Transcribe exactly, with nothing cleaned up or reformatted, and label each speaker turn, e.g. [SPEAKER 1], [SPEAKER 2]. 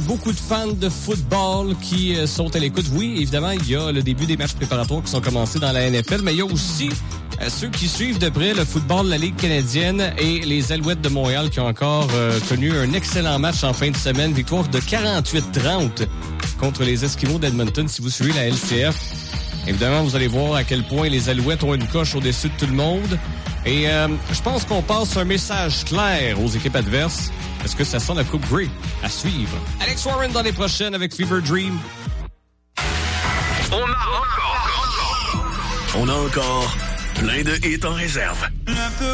[SPEAKER 1] beaucoup de fans de football qui euh, sont à l'écoute. Oui, évidemment, il y a le début des matchs préparatoires qui sont commencés dans la N F L, mais il y a aussi euh, ceux qui suivent de près le football de la Ligue canadienne et les Alouettes de Montréal qui ont encore euh, connu un excellent match en fin de semaine. Victoire de quarante-huit trente contre les Esquimaux d'Edmonton. Si vous suivez la L C F, évidemment, vous allez voir à quel point les Alouettes ont une coche au-dessus de tout le monde. Et euh, je pense qu'on passe un message clair aux équipes adverses. Est-ce que ça sent la Coupe Grey à suivre? Alex Warren dans les prochaines avec Fever Dream.
[SPEAKER 2] On a encore, on a encore plein de hits en réserve.